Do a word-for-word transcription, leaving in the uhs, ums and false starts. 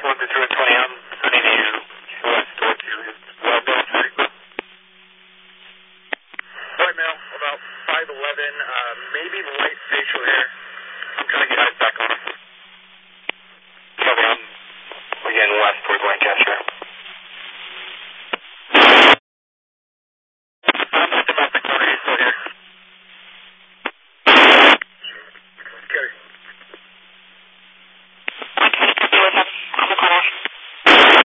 one to two twenty, I'm sending you west towards you. Well done, Michael. Right now, about five eleven, uh, maybe light facial hair. I'm trying to get eyes back on.